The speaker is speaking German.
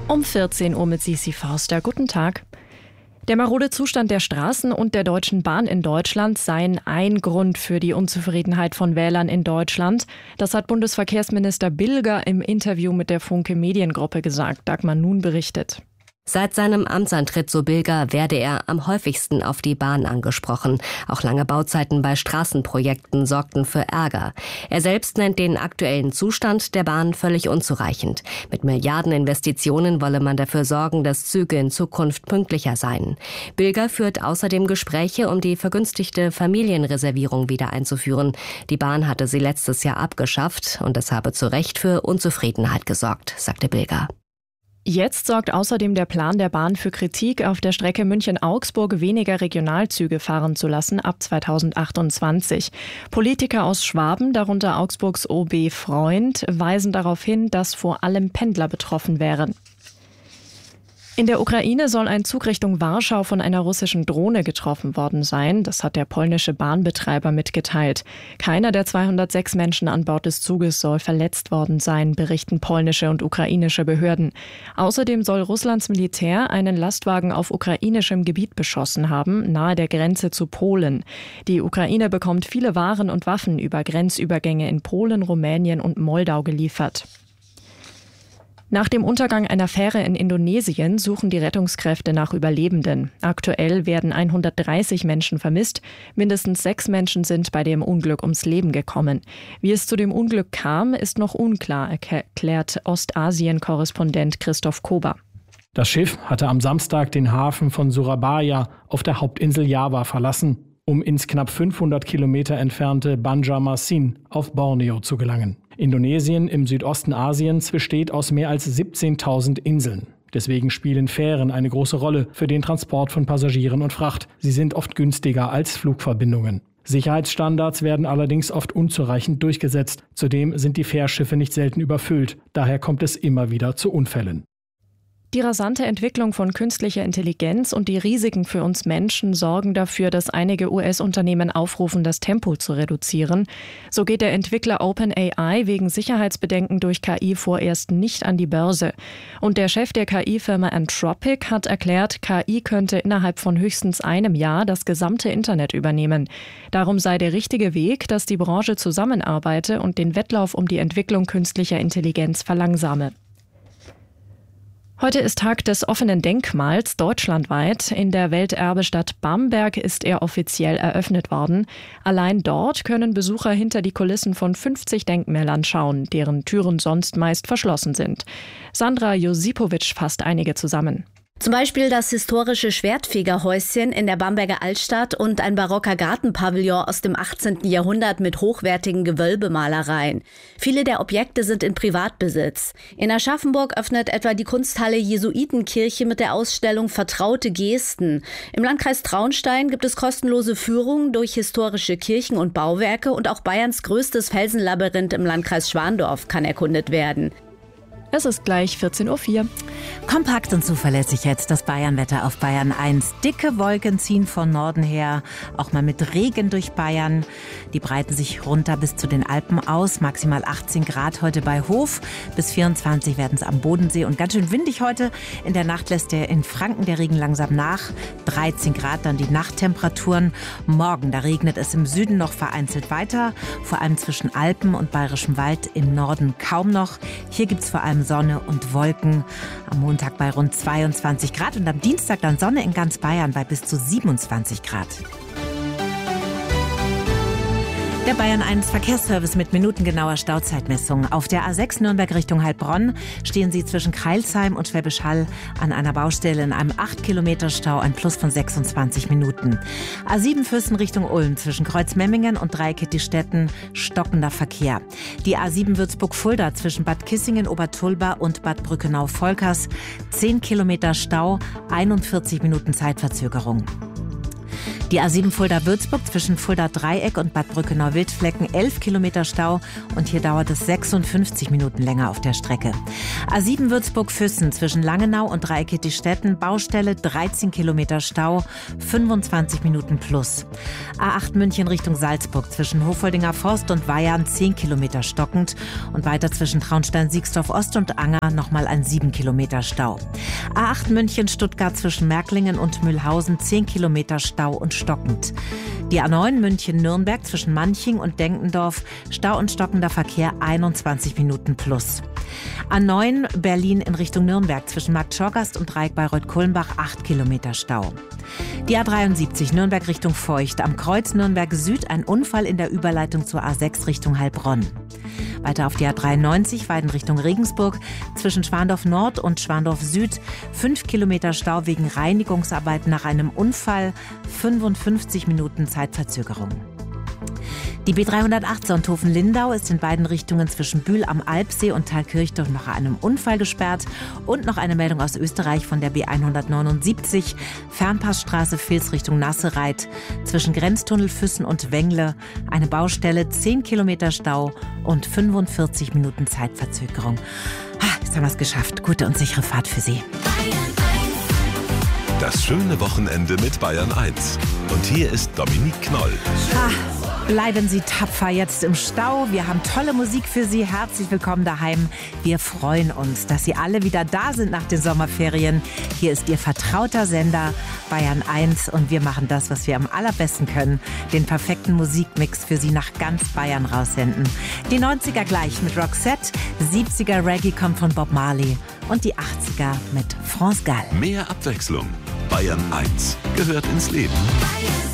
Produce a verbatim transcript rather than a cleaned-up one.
Um vierzehn Uhr mit Sisi Forster. Guten Tag. Der marode Zustand der Straßen und der Deutschen Bahn in Deutschland seien ein Grund für die Unzufriedenheit von Wählern in Deutschland. Das hat Bundesverkehrsminister Bilger im Interview mit der Funke Mediengruppe gesagt. Dagmar Nun berichtet. Seit seinem Amtsantritt, so Bilger, werde er am häufigsten auf die Bahn angesprochen. Auch lange Bauzeiten bei Straßenprojekten sorgten für Ärger. Er selbst nennt den aktuellen Zustand der Bahn völlig unzureichend. Mit Milliardeninvestitionen wolle man dafür sorgen, dass Züge in Zukunft pünktlicher seien. Bilger führt außerdem Gespräche, um die vergünstigte Familienreservierung wieder einzuführen. Die Bahn hatte sie letztes Jahr abgeschafft und es habe zu Recht für Unzufriedenheit gesorgt, sagte Bilger. Jetzt sorgt außerdem der Plan der Bahn für Kritik, auf der Strecke München-Augsburg weniger Regionalzüge fahren zu lassen ab zweitausendachtundzwanzig. Politiker aus Schwaben, darunter Augsburgs O B Freund, weisen darauf hin, dass vor allem Pendler betroffen wären. In der Ukraine soll ein Zug Richtung Warschau von einer russischen Drohne getroffen worden sein. Das hat der polnische Bahnbetreiber mitgeteilt. Keiner der zweihundertsechs Menschen an Bord des Zuges soll verletzt worden sein, berichten polnische und ukrainische Behörden. Außerdem soll Russlands Militär einen Lastwagen auf ukrainischem Gebiet beschossen haben, nahe der Grenze zu Polen. Die Ukraine bekommt viele Waren und Waffen über Grenzübergänge in Polen, Rumänien und Moldau geliefert. Nach dem Untergang einer Fähre in Indonesien suchen die Rettungskräfte nach Überlebenden. Aktuell werden hundertdreißig Menschen vermisst. Mindestens sechs Menschen sind bei dem Unglück ums Leben gekommen. Wie es zu dem Unglück kam, ist noch unklar, erklärt Ostasien-Korrespondent Christoph Kober. Das Schiff hatte am Samstag den Hafen von Surabaya auf der Hauptinsel Java verlassen, um ins knapp fünfhundert Kilometer entfernte Banjarmasin auf Borneo zu gelangen. Indonesien im Südosten Asiens besteht aus mehr als siebzehntausend Inseln. Deswegen spielen Fähren eine große Rolle für den Transport von Passagieren und Fracht. Sie sind oft günstiger als Flugverbindungen. Sicherheitsstandards werden allerdings oft unzureichend durchgesetzt. Zudem sind die Fährschiffe nicht selten überfüllt. Daher kommt es immer wieder zu Unfällen. Die rasante Entwicklung von künstlicher Intelligenz und die Risiken für uns Menschen sorgen dafür, dass einige U S-Unternehmen aufrufen, das Tempo zu reduzieren. So geht der Entwickler OpenAI wegen Sicherheitsbedenken durch K I vorerst nicht an die Börse. Und der Chef der K I-Firma Anthropic hat erklärt, K I könnte innerhalb von höchstens einem Jahr das gesamte Internet übernehmen. Darum sei der richtige Weg, dass die Branche zusammenarbeite und den Wettlauf um die Entwicklung künstlicher Intelligenz verlangsame. Heute ist Tag des offenen Denkmals deutschlandweit. In der Welterbestadt Bamberg ist er offiziell eröffnet worden. Allein dort können Besucher hinter die Kulissen von fünfzig Denkmälern schauen, deren Türen sonst meist verschlossen sind. Sandra Josipowitsch fasst einige zusammen. Zum Beispiel das historische Schwertfegerhäuschen in der Bamberger Altstadt und ein barocker Gartenpavillon aus dem achtzehnten Jahrhundert mit hochwertigen Gewölbemalereien. Viele der Objekte sind in Privatbesitz. In Aschaffenburg öffnet etwa die Kunsthalle Jesuitenkirche mit der Ausstellung Vertraute Gesten. Im Landkreis Traunstein gibt es kostenlose Führungen durch historische Kirchen und Bauwerke und auch Bayerns größtes Felsenlabyrinth im Landkreis Schwandorf kann erkundet werden. Es ist gleich vierzehn Uhr vier. Kompakt und zuverlässig jetzt das Bayernwetter auf Bayern eins. Dicke Wolken ziehen von Norden her, auch mal mit Regen durch Bayern. Die breiten sich runter bis zu den Alpen aus. Maximal achtzehn Grad heute bei Hof. Bis vierundzwanzig werden es am Bodensee. Und ganz schön windig heute. In der Nacht lässt der in Franken der Regen langsam nach. dreizehn Grad dann die Nachttemperaturen. Morgen, da regnet es im Süden noch vereinzelt weiter. Vor allem zwischen Alpen und Bayerischem Wald im Norden kaum noch. Hier gibt es vor allem Sonne und Wolken. Am Montag bei rund zweiundzwanzig Grad und am Dienstag dann Sonne in ganz Bayern bei bis zu siebenundzwanzig Grad. Der Bayern eins Verkehrsservice mit minutengenauer Stauzeitmessung. Auf der A sechs Nürnberg Richtung Heilbronn stehen Sie zwischen Kreilsheim und Schwäbisch Hall an einer Baustelle in einem acht Kilometer Stau, ein Plus von sechsundzwanzig Minuten. A sieben Fürsten Richtung Ulm zwischen Kreuzmemmingen und Dreieckettistetten stockender Verkehr. Die A sieben Würzburg-Fulda zwischen Bad Kissingen, Obertulba und Bad Brückenau-Volkers zehn Kilometer Stau, einundvierzig Minuten Zeitverzögerung. Die A sieben Fulda-Würzburg zwischen Fulda-Dreieck und Bad Brückenau-Wildflecken elf Kilometer Stau und hier dauert es sechsundfünfzig Minuten länger auf der Strecke. A sieben Würzburg-Füssen zwischen Langenau und Dreieckigstetten Baustelle dreizehn Kilometer Stau, fünfundzwanzig Minuten plus. A acht München Richtung Salzburg zwischen Hofoldinger Forst und Weyarn zehn Kilometer stockend und weiter zwischen Traunstein-Siegsdorf Ost und Anger nochmal ein sieben Kilometer Stau. A acht München Stuttgart zwischen Märklingen und Mühlhausen zehn Kilometer Stau und stockend. Die A neun München Nürnberg zwischen Manching und Denkendorf Stau und stockender Verkehr einundzwanzig Minuten plus. A neun Berlin in Richtung Nürnberg zwischen Marktschorgast und Dreieck Bayreuth-Kulmbach acht Kilometer Stau. Die A dreiundsiebzig Nürnberg Richtung Feucht, am Kreuz Nürnberg Süd ein Unfall in der Überleitung zur A sechs Richtung Heilbronn. Weiter auf die A dreiundneunzig Weiden Richtung Regensburg zwischen Schwandorf Nord und Schwandorf Süd fünf Kilometer Stau wegen Reinigungsarbeiten nach einem Unfall, fünfundfünfzig Minuten Zeitverzögerung. Die B dreihundertacht Sonthofen-Lindau ist in beiden Richtungen zwischen Bühl am Alpsee und Thalkirchdorf nach einem Unfall gesperrt. Und noch eine Meldung aus Österreich von der B hundertneunundsiebzig, Fernpassstraße Vils Richtung Nassereit, zwischen Grenztunnel Füssen und Wengle, eine Baustelle, zehn Kilometer Stau und fünfundvierzig Minuten Zeitverzögerung. Jetzt haben wir es geschafft. Gute und sichere Fahrt für Sie. Das schöne Wochenende mit Bayern eins. Und hier ist Dominique Knoll. Ah. Bleiben Sie tapfer jetzt im Stau. Wir haben tolle Musik für Sie. Herzlich willkommen daheim. Wir freuen uns, dass Sie alle wieder da sind nach den Sommerferien. Hier ist Ihr vertrauter Sender Bayern eins und wir machen das, was wir am allerbesten können. Den perfekten Musikmix für Sie nach ganz Bayern raussenden. Die neunziger gleich mit Roxette, siebziger Reggae kommt von Bob Marley und die achtziger mit France Gall. Mehr Abwechslung. Bayern eins gehört ins Leben.